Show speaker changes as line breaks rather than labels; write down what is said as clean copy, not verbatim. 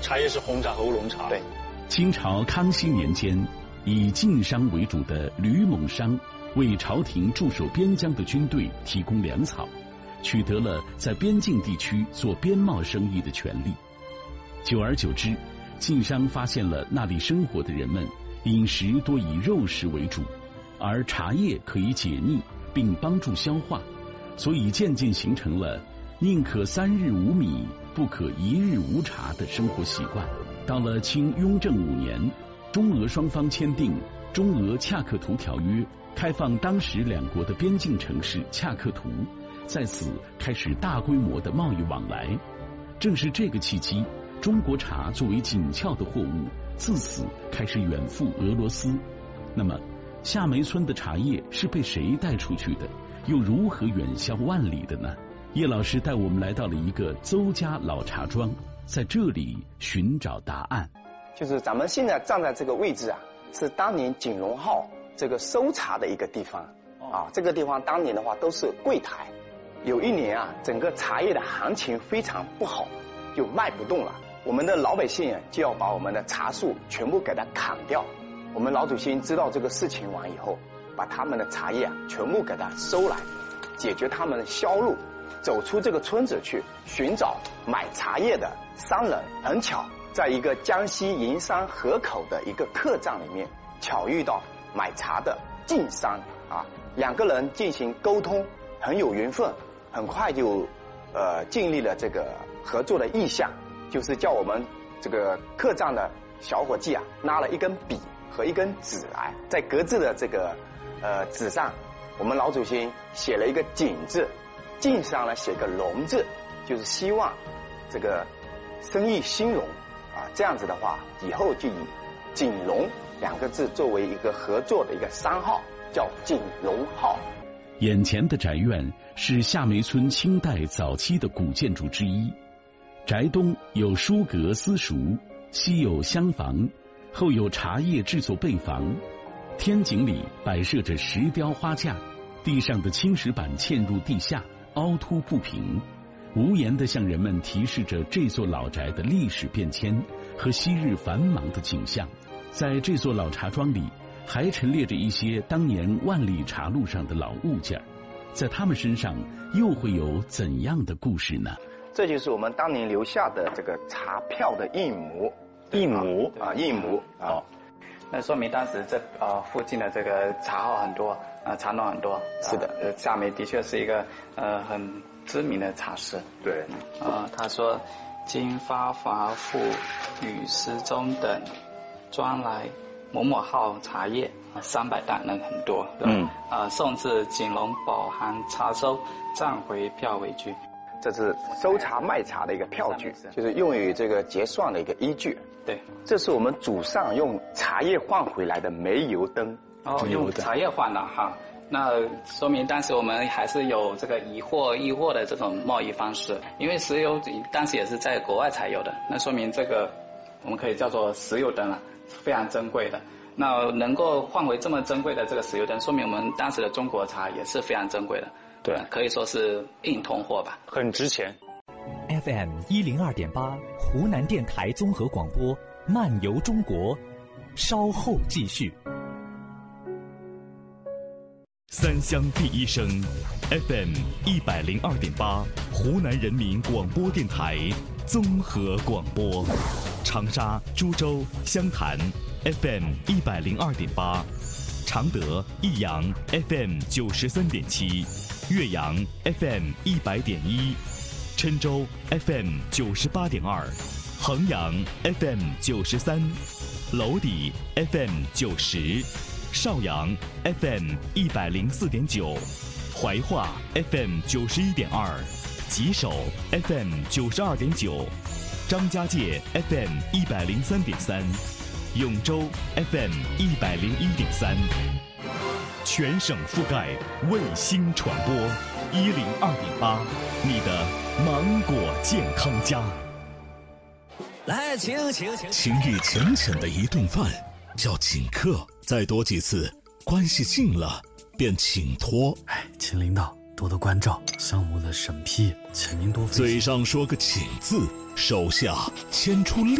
茶叶是红茶和乌龙茶。
对，
清朝康熙年间，以晋商为主的吕蒙商为朝廷驻守边疆的军队提供粮草，取得了在边境地区做边贸生意的权利。久而久之，晋商发现了那里生活的人们饮食多以肉食为主，而茶叶可以解腻并帮助消化，所以渐渐形成了宁可3日无米，不可1日无茶的生活习惯。到了清雍正5年，中俄双方签订《中俄恰克图条约》，开放当时两国的边境城市恰克图，在此开始大规模的贸易往来。正是这个契机，中国茶作为紧俏的货物，自此开始远赴俄罗斯。那么，夏梅村的茶叶是被谁带出去的？又如何远销万里的呢？叶老师带我们来到了一个邹家老茶庄，在这里寻找答案。
就是咱们现在站在这个位置啊，是当年景隆号这个收茶的一个地方啊。这个地方当年的话都是柜台。有一年啊，整个茶叶的行情非常不好，就卖不动了。我们的老百姓就要把我们的茶树全部给它砍掉。我们老祖先知道这个事情完以后，把他们的茶叶全部给它收来，解决他们的销路，走出这个村子去寻找买茶叶的商人。很巧，在一个江西营山河口的一个客栈里面，巧遇到买茶的晋商啊，两个人进行沟通，很有缘分，很快就建立了这个合作的意向，就是叫我们这个客栈的小伙计啊，拿了一根笔和一根纸来，在格子的这个纸上，我们老祖先写了一个景字，晋上呢写个隆字，就是希望这个生意兴隆啊。这样子的话，以后就以景隆2个字作为一个合作的一个商号，叫景隆号。
眼前的宅院是夏梅村清代早期的古建筑之一，宅东有书阁私塾，西有厢房，后有茶叶制作备房。天井里摆设着石雕花架，地上的青石板嵌入地下，凹凸不平，无言地向人们提示着这座老宅的历史变迁和昔日繁忙的景象。在这座老茶庄里，还陈列着一些当年万里茶路上的老物件，在他们身上又会有怎样的故事呢？
这就是我们当年留下的这个茶票的印模，印模啊。
那说明当时这附近的这个茶号很多，茶农很多。
是的，
夏梅的确是一个很知名的茶室。
对。
他说今发华富与师中等专来某某号茶叶300担，那很多。送至景隆保行茶收，暂回票为据。
这是收茶卖茶的一个票据，就是用于这个结算的一个依据。
对，
这是我们祖上用茶叶换回来的煤油灯。
用茶叶换的哈，那说明当时我们还是有这个以货易货的这种贸易方式，因为石油当时也是在国外才有的，那说明这个我们可以叫做石油灯了，非常珍贵的。那能够换回这么珍贵的这个石油灯，说明我们当时的中国茶也是非常珍贵的。
对，
可以说是硬通货吧，
很值钱。
FM 102.8，湖南电台综合广播，漫游中国，稍后继续。
三湘第一声 FM 102.8，湖南人民广播电台综合广播，长沙、株洲、湘潭 FM 102.8，常德、益阳 FM 93.7，岳阳 FM 100.1，郴州 FM 98.2，衡阳 FM 93，娄底 FM 90，邵阳 FM 104.9，怀化 FM 91.2，吉首 FM 92.9，张家界 FM 103.3，永州 FM 101.3，全省覆盖，卫星传播102.8，你的芒果健康家。
来，请。
情谊浅浅的一顿饭叫请客，再多几次，关系近了便请托。
请领导多多关照，项目的审批，请您多费心。
嘴上说个请字，手下牵出